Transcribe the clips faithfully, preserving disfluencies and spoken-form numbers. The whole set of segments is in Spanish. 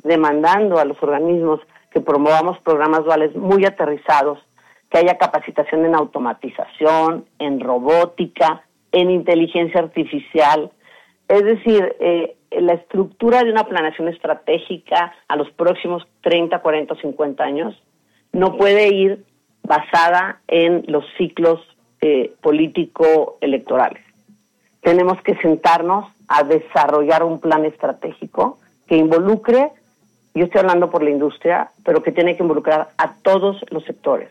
demandando a los organismos que promovamos programas duales muy aterrizados, que haya capacitación en automatización, en robótica, en inteligencia artificial. Es decir, eh, la estructura de una planeación estratégica a los próximos treinta, cuarenta, cincuenta años no puede ir basada en los ciclos eh, político-electorales. Tenemos que sentarnos a desarrollar un plan estratégico que involucre, yo estoy hablando por la industria, pero que tiene que involucrar a todos los sectores.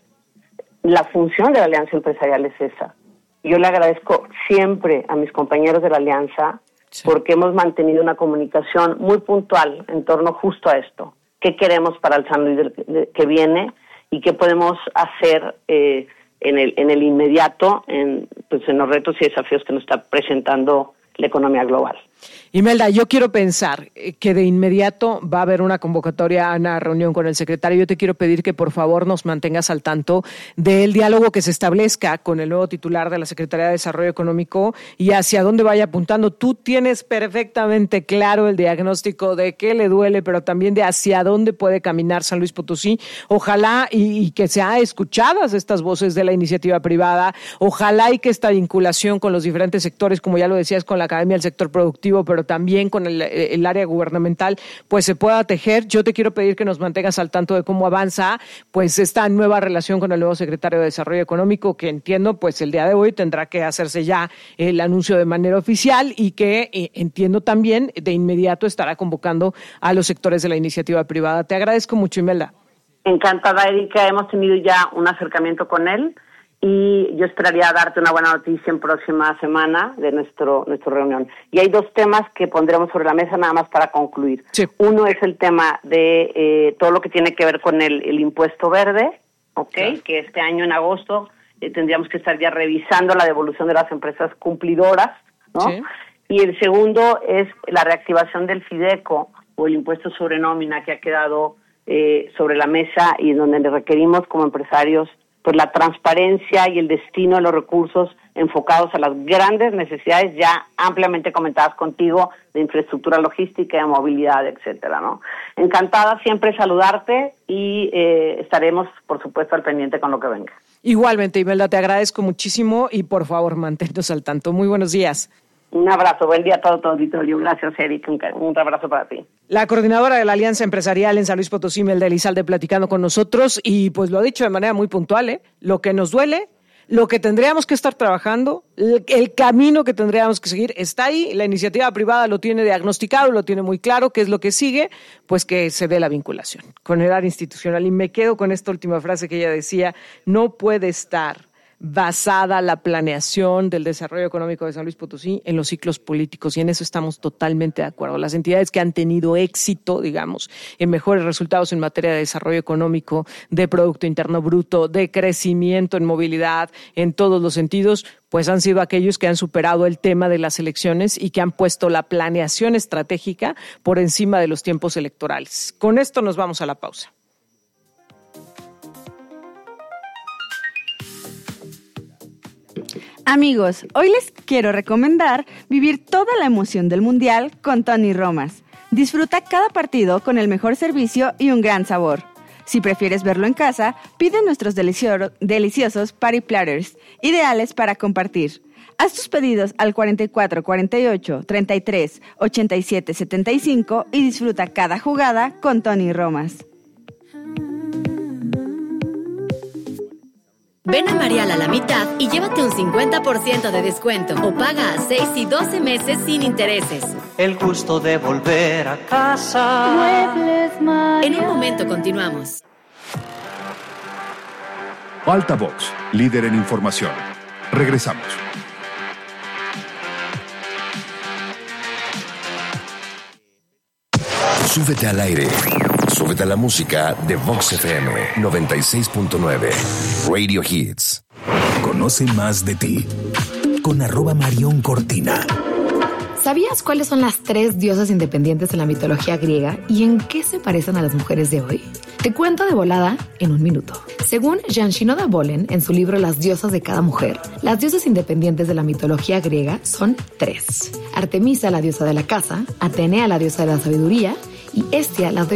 La función de la Alianza Empresarial es esa. Yo le agradezco siempre a mis compañeros de la Alianza sí. porque hemos mantenido una comunicación muy puntual en torno justo a esto. ¿Qué queremos para el San Luis del, de, que viene y qué podemos hacer eh, en el en el inmediato en, pues, en los retos y desafíos que nos está presentando la economía global? Imelda, yo quiero pensar que de inmediato va a haber una convocatoria a una reunión con el secretario. Yo te quiero pedir que por favor nos mantengas al tanto del diálogo que se establezca con el nuevo titular de la Secretaría de Desarrollo Económico y hacia dónde vaya apuntando. Tú tienes perfectamente claro el diagnóstico de qué le duele, pero también de hacia dónde puede caminar San Luis Potosí. Ojalá y, y que sean escuchadas estas voces de la iniciativa privada. Ojalá y que esta vinculación con los diferentes sectores, como ya lo decías, con la Academia del Sector Productivo, pero también con el, el área gubernamental, pues se pueda tejer. Yo te quiero pedir que nos mantengas al tanto de cómo avanza pues esta nueva relación con el nuevo secretario de Desarrollo Económico, que entiendo pues el día de hoy tendrá que hacerse ya el anuncio de manera oficial y que eh, entiendo también de inmediato estará convocando a los sectores de la iniciativa privada. Te agradezco mucho, Imelda. Encantada, Erika. Hemos tenido ya un acercamiento con él y yo esperaría darte una buena noticia en próxima semana de nuestro nuestra reunión. Y hay dos temas que pondremos sobre la mesa nada más para concluir. Sí. Uno es el tema de eh, todo lo que tiene que ver con el, el impuesto verde, ¿okay? Sí. Que este año en agosto eh, tendríamos que estar ya revisando la devolución de las empresas cumplidoras, ¿no? Sí. Y el segundo es la reactivación del Fideco o el impuesto sobre nómina que ha quedado eh, sobre la mesa y donde le requerimos como empresarios por la transparencia y el destino de los recursos enfocados a las grandes necesidades ya ampliamente comentadas contigo de infraestructura logística, de movilidad, etcétera, ¿no? Encantada siempre saludarte y eh, estaremos, por supuesto, al pendiente con lo que venga. Igualmente, Imelda, te agradezco muchísimo y por favor, manténnos al tanto. Muy buenos días. Un abrazo, buen día a todo tu auditorio. Gracias, Erika. Un, un abrazo para ti. La coordinadora de la Alianza Empresarial en San Luis Potosí, Imelda Elizalde, platicando con nosotros y pues lo ha dicho de manera muy puntual, ¿eh? Lo que nos duele, lo que tendríamos que estar trabajando, el, el camino que tendríamos que seguir está ahí. La iniciativa privada lo tiene diagnosticado, lo tiene muy claro. ¿Qué es lo que sigue? Pues que se dé la vinculación con el área institucional. Y me quedo con esta última frase que ella decía: no puede estar basada la planeación del desarrollo económico de San Luis Potosí en los ciclos políticos, y en eso estamos totalmente de acuerdo. Las entidades que han tenido éxito, digamos, en mejores resultados en materia de desarrollo económico, de Producto Interno Bruto, de crecimiento en movilidad, en todos los sentidos, pues han sido aquellos que han superado el tema de las elecciones y que han puesto la planeación estratégica por encima de los tiempos electorales. Con esto nos vamos a la pausa. Amigos, hoy les quiero recomendar vivir toda la emoción del Mundial con Tony Romas. Disfruta cada partido con el mejor servicio y un gran sabor. Si prefieres verlo en casa, pide nuestros delicio- deliciosos Party Platters, ideales para compartir. Haz tus pedidos al cuarenta y cuatro, cuarenta y ocho, treinta y tres, ochenta y siete, setenta y cinco y disfruta cada jugada con Tony Romas. Ven a Marial a la mitad y llévate un cincuenta por ciento de descuento o paga a seis y doce meses sin intereses. El gusto de volver a casa. Muebles Marial. En un momento continuamos. Altavox, líder en información. Regresamos. Súbete al aire. Súbete a la música de Vox F M noventa y seis punto nueve. Radio Hits. Conoce más de ti con arroba Marión Cortina. ¿Sabías cuáles son las tres diosas independientes de la mitología griega y en qué se parecen a las mujeres de hoy? Te cuento de volada en un minuto. Según Jan Shinoda Bolen, en su libro Las diosas de cada mujer, las diosas independientes de la mitología griega son tres. Artemisa, la diosa de la casa, Atenea, la diosa de la sabiduría, y Hestia, la